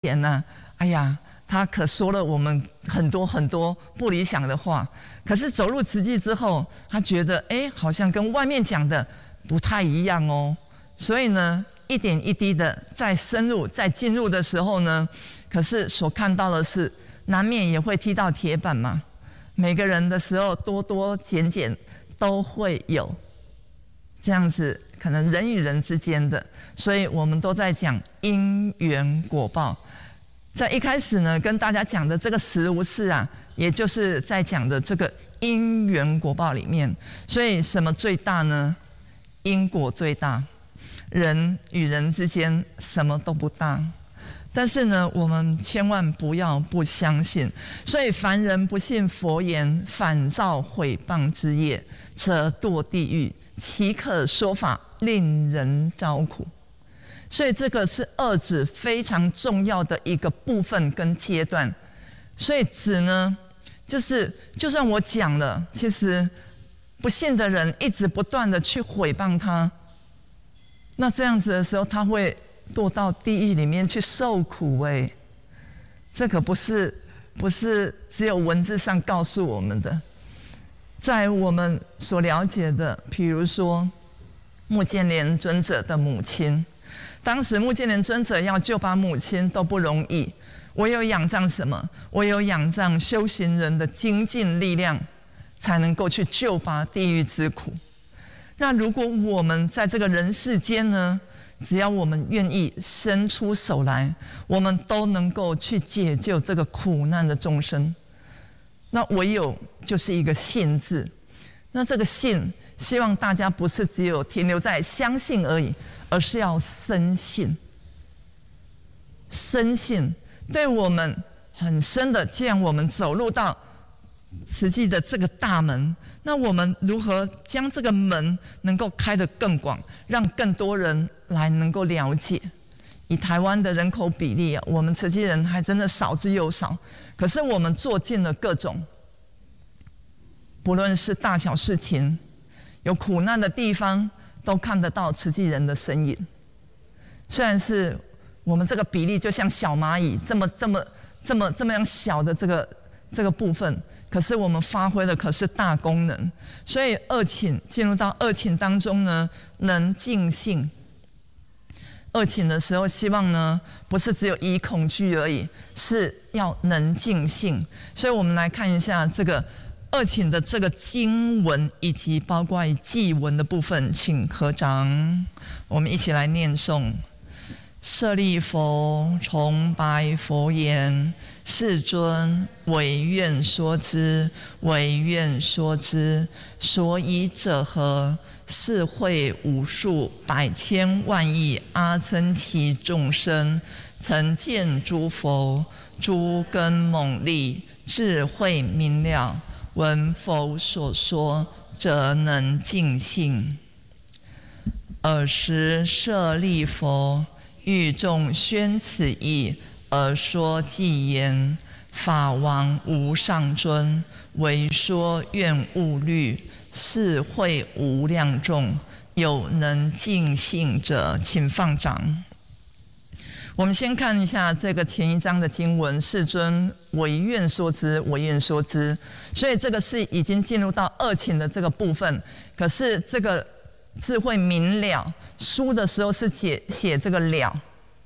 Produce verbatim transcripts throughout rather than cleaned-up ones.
前呢、啊，哎呀，他可说了我们很多很多不理想的话，可是走入慈济之后，他觉得哎，好像跟外面讲的不太一样哦。所以呢，一点一滴的再深入、再进入的时候呢，可是所看到的是，难免也会踢到铁板嘛。每个人的时候多多减减都会有这样子，可能人与人之间的，所以我们都在讲因缘果报。在一开始呢，跟大家讲的这个实无事啊，也就是在讲的这个因缘果报里面。所以什么最大呢？因果最大，人与人之间什么都不大。但是呢，我们千万不要不相信。所以凡人不信佛言，反造毁谤之业，则堕地狱，岂可说法，令人招苦。所以这个是二子非常重要的一个部分跟阶段。所以子呢，就是就算我讲了，其实不信的人一直不断的去毁谤他，那这样子的时候，他会堕到地狱里面去受苦。哎，这可不是不是只有文字上告诉我们的。在我们所了解的，比如说目犍连尊者的母亲，当时目犍连尊者要救拔母亲都不容易，唯有仰仗什么？唯有仰仗修行人的精进力量，才能够去救拔地狱之苦。那如果我们在这个人世间呢，只要我们愿意伸出手来，我们都能够去解救这个苦难的众生。那唯有就是一个信字。那这个信，希望大家不是只有停留在相信而已，而是要深信。深信对我们很深的，既然我们走入到慈济的这个大门，那我们如何将这个门能够开得更广，让更多人来能够了解？以台湾的人口比例啊，我们慈济人还真的少之又少。可是我们做尽了各种，不论是大小事情，有苦难的地方，都看得到慈济人的身影。虽然是我们这个比例就像小蚂蚁这么这么这么这么样小的这个这个部分，可是我们发挥的可是大功能。所以二请进入到二请当中呢，能尽兴。二请的时候，希望呢不是只有以恐惧而已，是要能尽兴。所以我们来看一下这个二请的这个经文，以及包括祭文的部分，请合掌，我们一起来念诵。舍利弗，崇白佛言：世尊，唯愿说之，唯愿说之。所以者何？是会无数百千万亿阿僧祇众生，曾见诸佛，诸根猛利，智慧明了，闻佛所说，则能尽兴。尔时舍利弗欲众宣此义，而说偈言：法王无上尊，唯说愿勿虑，是会无量众，有能尽兴者。请放掌。我们先看一下这个前一章的经文：世尊，唯愿说之，唯愿说之。所以这个是已经进入到二请的这个部分。可是这个智慧明了，书的时候是写写这个了。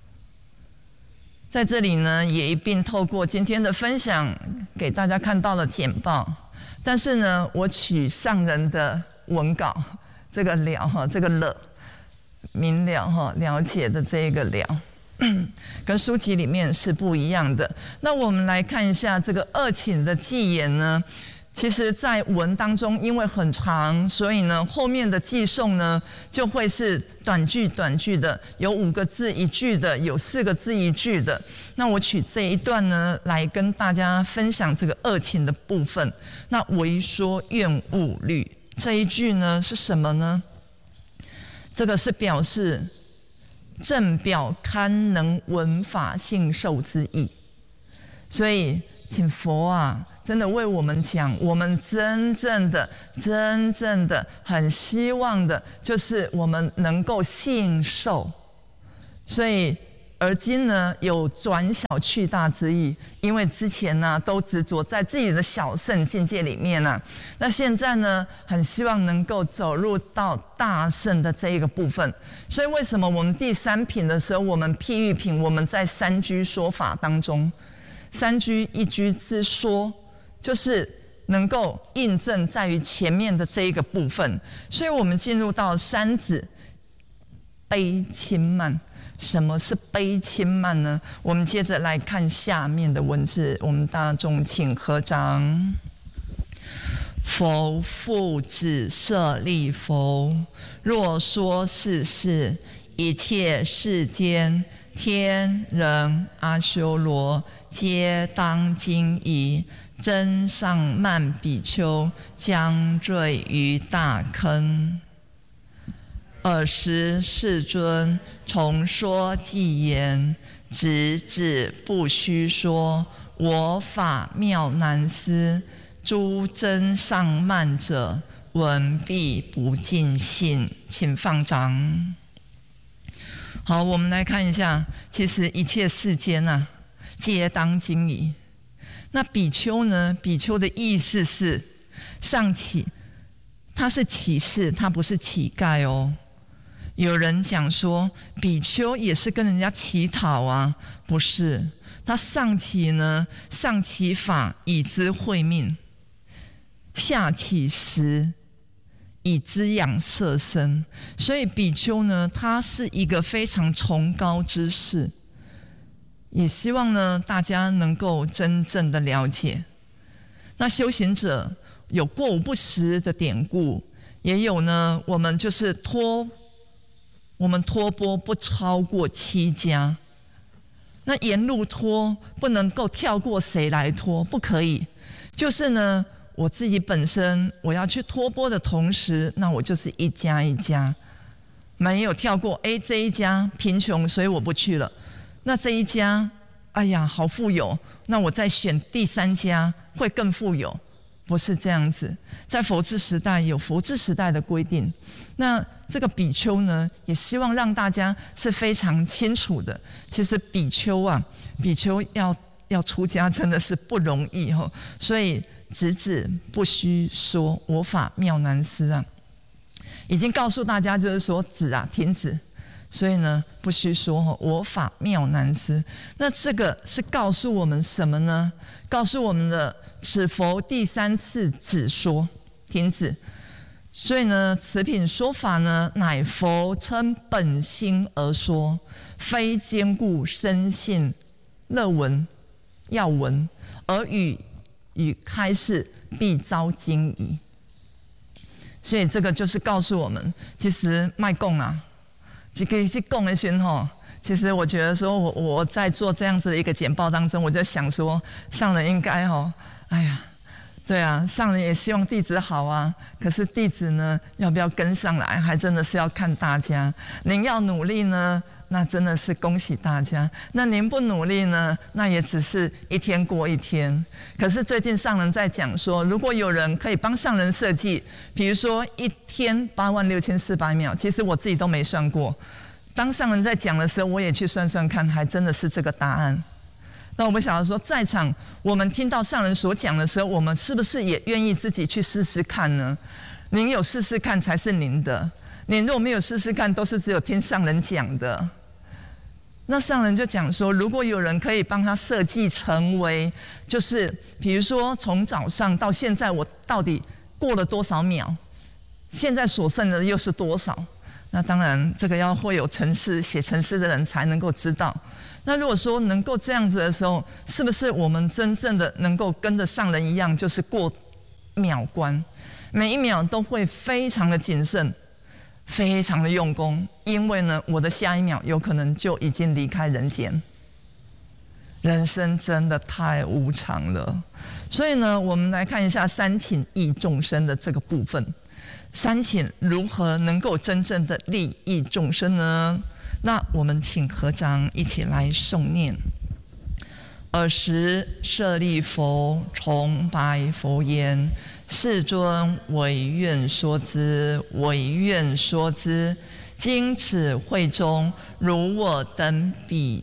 在这里呢，也一并透过今天的分享，给大家看到了简报。但是呢，我取上人的文稿，这个了哈，这个了明了哈，了解的这个了，跟书籍里面是不一样的。那我们来看一下这个二请的偈言呢。其实在文当中，因为很长，所以呢，后面的偈颂呢就会是短句短句的，有五个字一句的，有四个字一句的。那我取这一段呢，来跟大家分享这个二请的部分。那唯说愿勿虑这一句呢是什么呢？这个是表示正表堪能闻法信受之意。所以，请佛啊，真的为我们讲，我们真正的、真正的很希望的，就是我们能够信受。所以而今呢有转小去大之意，因为之前呢都执着在自己的小圣境界里面啊，那现在呢很希望能够走入到大圣的这一个部分。所以为什么我们第三品的时候，我们譬喻品，我们在三居说法当中，三居一居之说，就是能够印证在于前面的这一个部分。所以我们进入到三子悲亲慢。什么是悲亲慢呢？我们接着来看下面的文字，我们大众请合掌。佛复子舍利弗，若说是事，一切世间天人阿修罗，皆当惊疑。真上慢比丘将坠于大坑。尔时世尊重说偈言：直指不虚说，我法妙难思。诸真上慢者，闻必不尽信。请放掌。好，我们来看一下，其实一切世间啊，皆当惊疑。那比丘呢？比丘的意思是上乞，他是乞士，他不是乞丐哦。有人讲说，比丘也是跟人家乞讨啊，不是？他上乞呢，上乞法以资慧命，下乞食以滋养色身。所以比丘呢，他是一个非常崇高之士，也希望呢大家能够真正的了解。那修行者有过午不食的典故，也有呢，我们就是托。我们托钵不超过七家，那沿路托不能够跳过谁来托，不可以。就是呢，我自己本身我要去托钵的同时，那我就是一家一家，没有跳过。哎，这一家贫穷，所以我不去了。那这一家，哎呀，好富有，那我再选第三家会更富有。不是这样子，在佛治时代有佛治时代的规定。那这个比丘呢，也希望让大家是非常清楚的。其实比丘啊，比丘要要出家真的是不容易哈、哦。所以直指不虚说，我法妙难思啊，已经告诉大家就是说止啊，停止。所以呢，不虚说我法妙难思。那这个是告诉我们什么呢？告诉我们的此佛第三次止说，停止。所以呢，此品说法呢，乃佛称本心而说，非坚固深信乐闻要闻，而语与开示必遭惊疑。所以这个就是告诉我们，其实卖供啊。这个是供的时候，其实我觉得说我我在做这样子的一个简报当中，我就想说，上人应该哦，哎呀，对啊，上人也希望弟子好啊，可是弟子呢，要不要跟上来，还真的是要看大家。您要努力呢，那真的是恭喜大家；那您不努力呢，那也只是一天过一天。可是最近上人在讲说，如果有人可以帮上人设计，比如说一天八万六千四百秒，其实我自己都没算过。当上人在讲的时候，我也去算算看，还真的是这个答案。那我们想要说，在场我们听到上人所讲的时候，我们是不是也愿意自己去试试看呢？您有试试看才是您的，您如果没有试试看，都是只有听上人讲的。那上人就讲说，如果有人可以帮他设计成为，就是比如说从早上到现在，我到底过了多少秒，现在所剩的又是多少？那当然，这个要会有程式写程式的人才能够知道。那如果说能够这样子的时候，是不是我们真正的能够跟着上人一样，就是过秒关，每一秒都会非常的谨慎，非常的用功，因为呢，我的下一秒有可能就已经离开人间。人生真的太无常了，所以呢，我们来看一下三请益众生的这个部分。三请如何能够真正的利益众生呢？那我们请合掌一起来诵念。尔时舍利弗重白佛言：世尊，唯愿说之，唯愿说之。今此会中，如我等比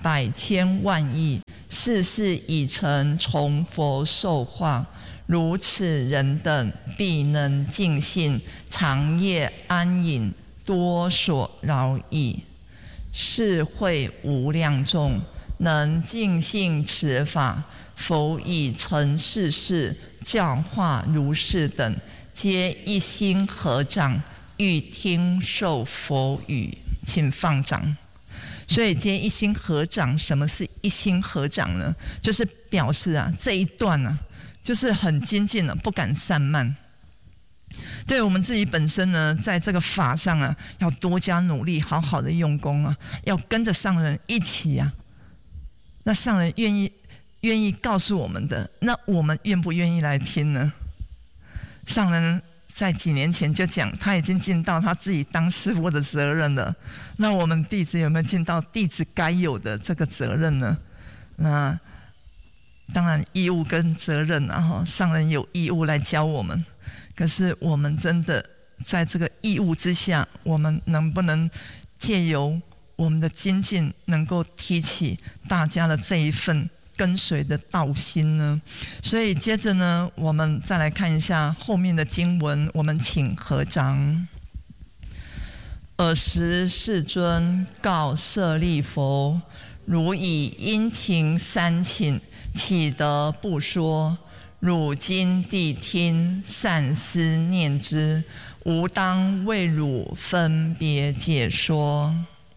百千万亿，世事已成，从佛受化。如此人等，必能尽信，长夜安隐，多所饶益。是会无量众，能尽信持法，佛以成世事，教化如是等，皆一心合掌，欲听受佛语。请放掌。所以皆一心合掌，什么是一心合掌呢？就是表示啊，这一段啊，就是很精进了，不敢散漫。对我们自己本身呢，在这个法上啊，要多加努力，好好的用功啊，要跟着上人一起啊。那上人愿意愿意告诉我们的，那我们愿不愿意来听呢？上人在几年前就讲，他已经尽到他自己当师父的责任了。那我们弟子有没有尽到弟子该有的这个责任呢？那当然义务跟责任啊，然后上人有义务来教我们。可是我们真的在这个义务之下，我们能不能借由我们的精进，能够提起大家的这一份跟随的道心呢？所以接着呢，我们再来看一下后面的经文，我们请合掌。尔时世尊告舍利弗：汝以殷勤三请，岂得不说？汝今谛听，善思念之，吾当为汝分别解说。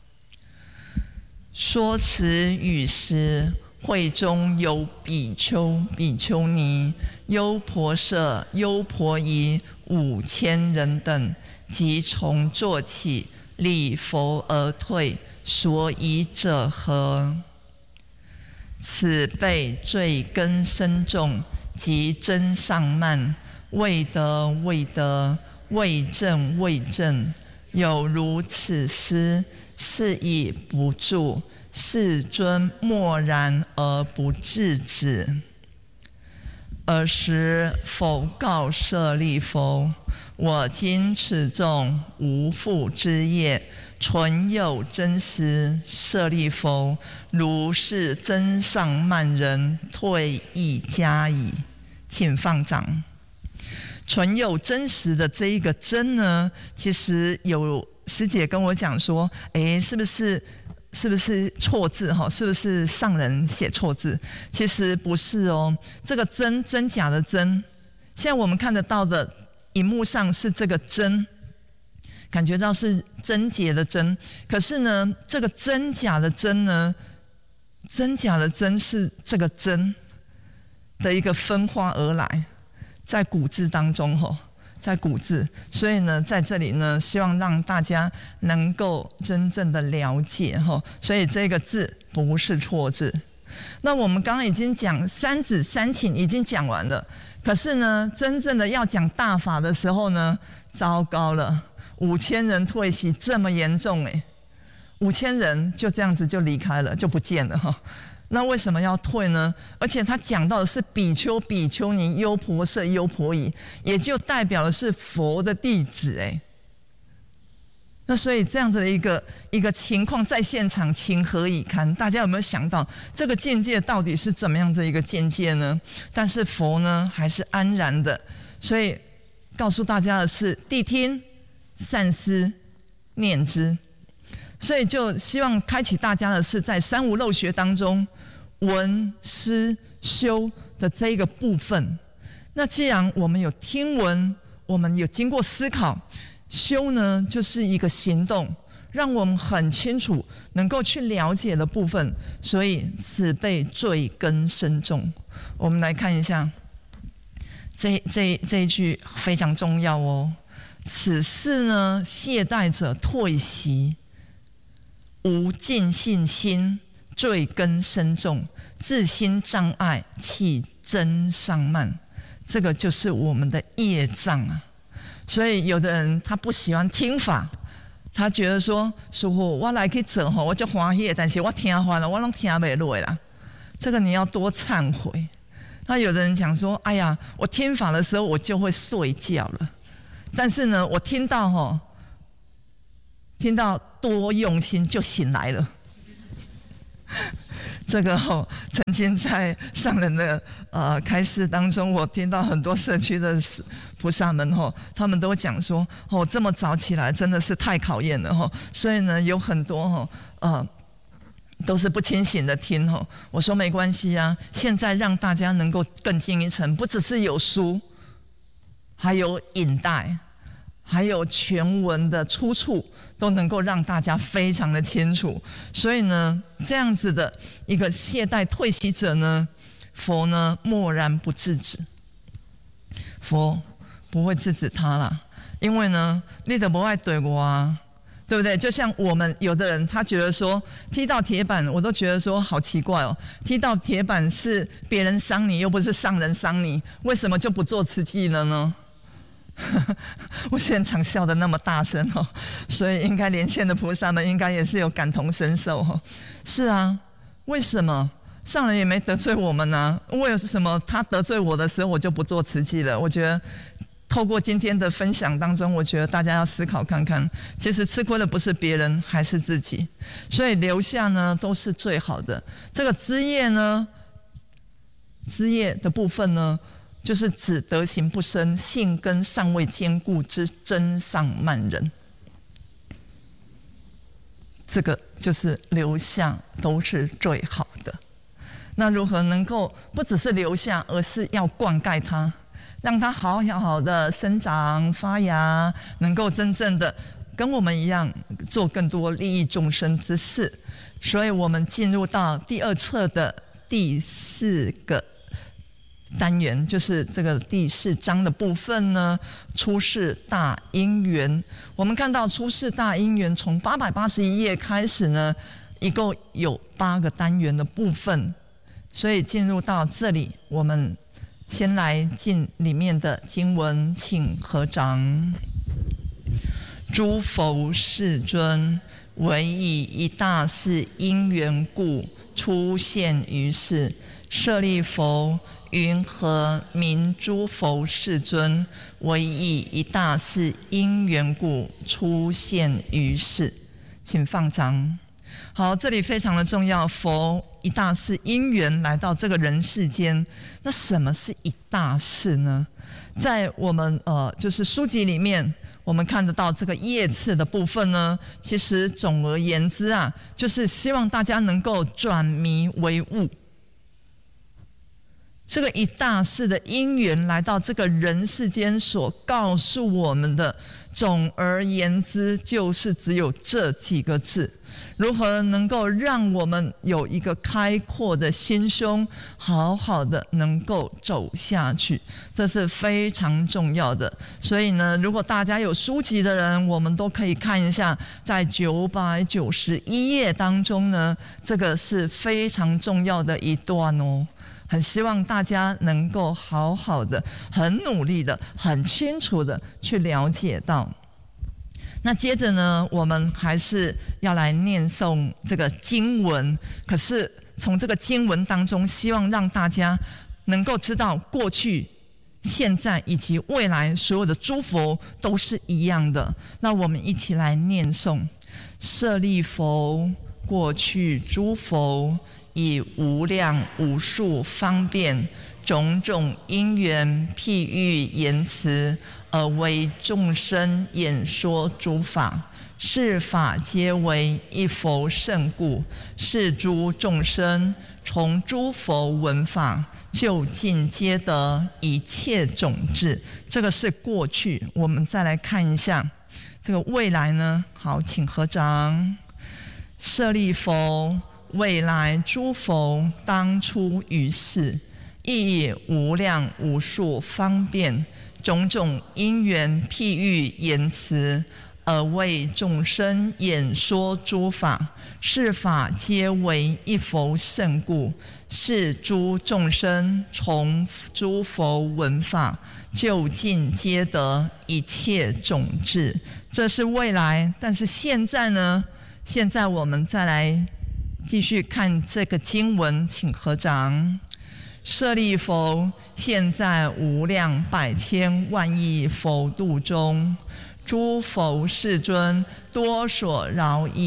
说此语时，会中有比丘、比丘尼、优婆塞、优婆夷五千人等，即从座起，礼佛而退。所以者何？此辈罪根深重，即真上慢，未得未得，未正未正，有如此师，是以不住。世尊默然而不制止。尔时佛告舍利弗：我今此众无复之业，纯有真实。舍利弗，如是真上慢人，退亦加矣。请放掌。纯有真实的这一个真呢，其实有师姐跟我讲说，哎，是不是是不是错字哈？是不是上人写错字？其实不是哦，这个真真假的真，现在我们看得到的荧幕上是这个真，感觉到是贞洁的贞，可是呢，这个真假的真呢，真假的真是这个真的一个分化而来，在古字当中吼。在古字，所以呢，在这里呢，希望让大家能够真正的了解哈，所以这个字不是错字。那我们刚刚已经讲三子三请已经讲完了，可是呢，真正的要讲大法的时候呢，糟糕了，五千人退席这么严重哎，五千人就这样子就离开了，就不见了哈。那为什么要退呢？而且他讲到的是比丘、比丘尼、优婆塞、优婆夷，也就代表的是佛的弟子哎。那所以这样子的一个一个情况，在现场情何以堪？大家有没有想到这个境界到底是怎么样子一个境界呢？但是佛呢，还是安然的。所以告诉大家的是：谛听，善思，念之。所以就希望开启大家的是，在三无漏学当中，闻思修的这一个部分。那既然我们有听闻，我们有经过思考，修呢就是一个行动，让我们很清楚能够去了解的部分。所以此辈罪根深重。我们来看一下这这这一句非常重要哦。此事呢，懈怠者退席。无尽信心，罪根深重，自心障碍，起真上慢，这个就是我们的业障啊。所以有的人他不喜欢听法，他觉得说：师父，我来去做吼，我就欢喜，但是我听完了，我拢听不落啦。这个你要多忏悔。那有的人讲说：哎呀，我听法的时候我就会睡觉了，但是呢，我听到吼。听到多用心就醒来了， 这个哦，曾经在上人的呃开示当中，我听到很多社区的菩萨们哦，他们都讲说哦，这么早起来真的是太考验了哦，所以呢，有很多哦呃都是不清醒的听哦。我说没关系啊，现在让大家能够更进一层，不只是有书，还有影带。还有全文的出处都能够让大家非常的清楚，所以呢，这样子的一个懈怠退息者呢，佛呢默然不制止，佛不会制止他啦，因为呢，你都不爱对我啊，对不对？就像我们有的人，他觉得说踢到铁板，我都觉得说好奇怪哦，踢到铁板是别人伤你，又不是上人伤你，为什么就不做慈济了呢？我现场笑得那么大声哦，所以应该连线的菩萨们应该也是有感同身受哦。是啊，为什么上人也没得罪我们呢？为什么他得罪我的时候我就不做慈济了？我觉得透过今天的分享当中，我觉得大家要思考看看，其实吃亏的不是别人，还是自己。所以留下呢都是最好的。这个枝叶呢，枝叶的部分呢，就是指德行不深、性根尚未坚固之真上慢人，这个就是留下都是最好的。那如何能够不只是留下，而是要灌溉它，让它好好的生长发芽，能够真正的跟我们一样做更多利益众生之事。所以我们进入到第二册的第四个单元，就是这个第四章的部分呢，出世大因缘。我们看到出世大因缘从八百八十一页开始呢，一共有八个单元的部分。所以进入到这里，我们先来进里面的经文，请合掌。诸佛世尊，唯以一大事因缘故，出现于世。舍利弗，云何名诸佛世尊？唯以一大事因缘故，出现于世。请放掌。好，这里非常的重要。佛一大事因缘来到这个人世间，那什么是一大事呢？在我们呃就是书籍里面，我们看得到这个页次的部分呢，其实总而言之啊，就是希望大家能够转迷为悟。这个一大事的因缘来到这个人世间，所告诉我们的，总而言之就是只有这几个字。如何能够让我们有一个开阔的心胸，好好的能够走下去，这是非常重要的。所以呢，如果大家有书籍的人，我们都可以看一下，在九百九十一页当中呢，这个是非常重要的一段哦。很希望大家能够好好的、很努力的、很清楚的去了解到。那接着呢，我们还是要来念诵这个经文。可是从这个经文当中，希望让大家能够知道，过去、现在以及未来所有的诸佛都是一样的。那我们一起来念诵：舍利弗，过去诸佛以无量无数方便种种因缘譬喻言辞，而为众生演说诸法，是法皆为一佛圣故，是诸众生从诸佛闻法，就近皆得一切种智。这个是过去，我们再来看一下这个未来呢。好，请合掌。舍利弗，未来诸佛当出于世，亦以无量无数方便种种因缘譬喻言辞，而为众生演说诸法，是法皆为一佛圣故，是诸众生从诸佛闻法，就近皆得一切种智。这是未来，但是现在呢？现在我们再来继续看这个经文，请合掌。舍利弗，现在无量百千万亿佛度中，诸佛世尊多所饶益，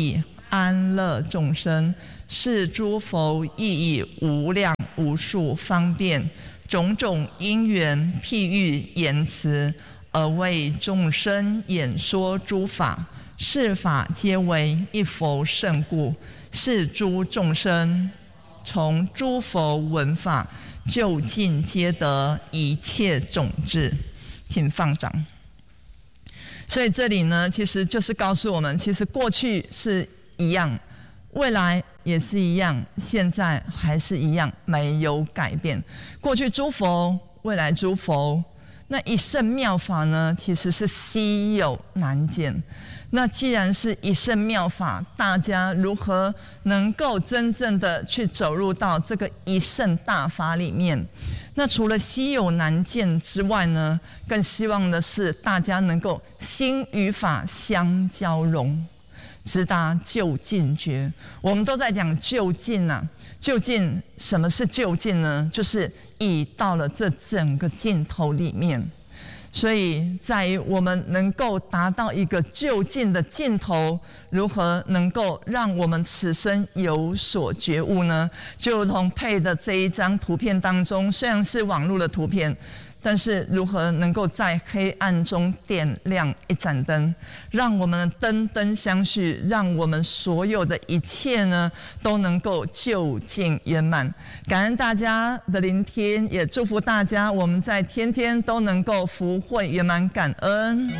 安乐众生，是诸佛亦以无量无数方便种种因缘譬喻言辞，而为众生演说诸法。是法皆为一佛圣故，是诸众生从诸佛闻法，究竟皆得一切种智。请放掌。所以这里呢，其实就是告诉我们，其实过去是一样，未来也是一样，现在还是一样，没有改变。过去诸佛，未来诸佛，那一圣妙法呢，其实是稀有难见。那既然是一圣妙法，大家如何能够真正的去走入到这个一圣大法里面？那除了稀有难见之外呢，更希望的是大家能够心与法相交融，直达究竟觉。我们都在讲究竟啊，究竟什么是究竟呢？就是已到了这整个尽头里面。所以在于我们能够达到一个究竟的尽头，如何能够让我们此生有所觉悟呢？就如同配的这一张图片当中，虽然是网络的图片，但是如何能够在黑暗中点亮一盏灯，让我们的灯灯相续，让我们所有的一切呢都能够究竟圆满。感恩大家的聆听，也祝福大家我们在天天都能够福慧圆满感恩。